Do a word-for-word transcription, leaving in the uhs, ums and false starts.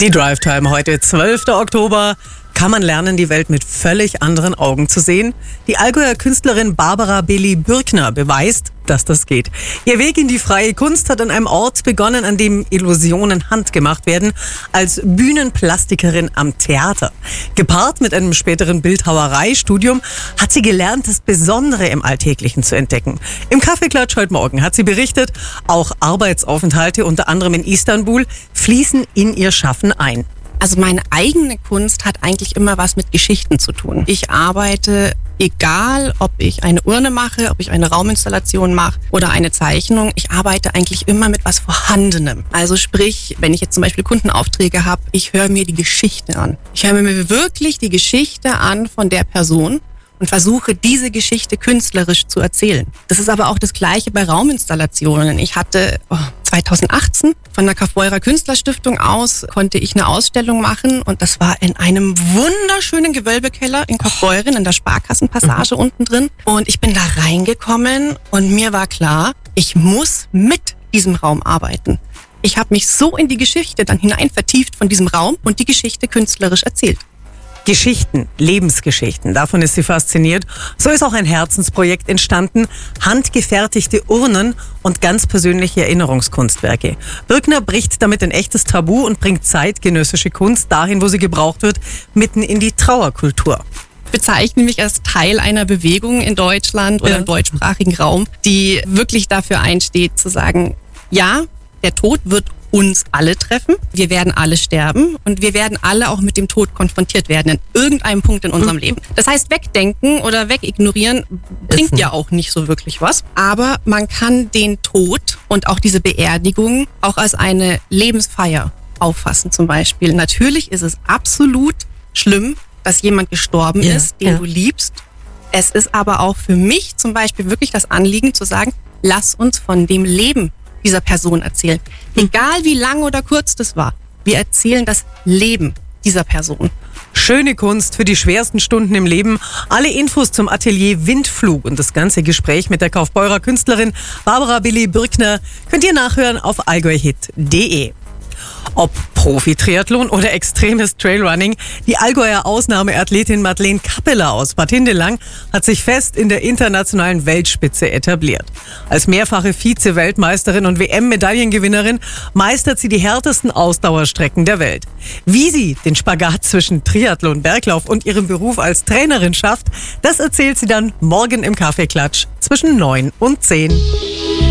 Die Drive Time heute, zwölfter Oktober. Kann man lernen, die Welt mit völlig anderen Augen zu sehen? Die Allgäuer Künstlerin Barbara Billy-Bürkner beweist, dass das geht. Ihr Weg in die freie Kunst hat an einem Ort begonnen, an dem Illusionen handgemacht werden, als Bühnenplastikerin am Theater. Gepaart mit einem späteren Bildhauereistudium hat sie gelernt, das Besondere im Alltäglichen zu entdecken. Im Kaffeeklatsch heute Morgen hat sie berichtet, auch Arbeitsaufenthalte, unter anderem in Istanbul, fließen in ihr Schaffen ein. Also meine eigene Kunst hat eigentlich immer was mit Geschichten zu tun. Ich arbeite, egal ob ich eine Urne mache, ob ich eine Rauminstallation mache oder eine Zeichnung, ich arbeite eigentlich immer mit was Vorhandenem. Also sprich, wenn ich jetzt zum Beispiel Kundenaufträge habe, ich höre mir die Geschichte an. Ich höre mir wirklich die Geschichte an von der Person und versuche, diese Geschichte künstlerisch zu erzählen. Das ist aber auch das Gleiche bei Rauminstallationen. Ich hatte oh, zweitausendachtzehn von der Kaufbeurer Künstlerstiftung aus, konnte ich eine Ausstellung machen und das war in einem wunderschönen Gewölbekeller in Kaufbeuren, in der Sparkassenpassage mhm. unten drin. Und ich bin da reingekommen und mir war klar, ich muss mit diesem Raum arbeiten. Ich habe mich so in die Geschichte dann hinein vertieft von diesem Raum und die Geschichte künstlerisch erzählt. Geschichten, Lebensgeschichten, davon ist sie fasziniert. So ist auch ein Herzensprojekt entstanden, handgefertigte Urnen und ganz persönliche Erinnerungskunstwerke. Bürkner bricht damit ein echtes Tabu und bringt zeitgenössische Kunst dahin, wo sie gebraucht wird, mitten in die Trauerkultur. Ich bezeichne mich als Teil einer Bewegung in Deutschland oder ja. im deutschsprachigen Raum, die wirklich dafür einsteht, zu sagen, ja, der Tod wird uns alle treffen. Wir werden alle sterben und wir werden alle auch mit dem Tod konfrontiert werden in irgendeinem Punkt in unserem mhm. Leben. Das heißt, wegdenken oder wegignorieren bringt ja auch nicht so wirklich was. Aber man kann den Tod und auch diese Beerdigung auch als eine Lebensfeier auffassen zum Beispiel. Natürlich ist es absolut schlimm, dass jemand gestorben ja, ist, den ja. du liebst. Es ist aber auch für mich zum Beispiel wirklich das Anliegen zu sagen, lass uns von dem Leben dieser Person erzählen. Egal wie lang oder kurz das war. Wir erzählen das Leben dieser Person. Schöne Kunst für die schwersten Stunden im Leben. Alle Infos zum Atelier Windflug und das ganze Gespräch mit der Kaufbeurer Künstlerin Barbara Billy-Bürkner könnt ihr nachhören auf allgäuhit punkt de. Ob Profi-Triathlon oder extremes Trailrunning, die Allgäuer Ausnahmeathletin Madeleine Kappeler aus Bad Hindelang hat sich fest in der internationalen Weltspitze etabliert. Als mehrfache Vize-Weltmeisterin und W M-Medaillengewinnerin meistert sie die härtesten Ausdauerstrecken der Welt. Wie sie den Spagat zwischen Triathlon, Berglauf und ihrem Beruf als Trainerin schafft, das erzählt sie dann morgen im Kaffeeklatsch zwischen neun und zehn.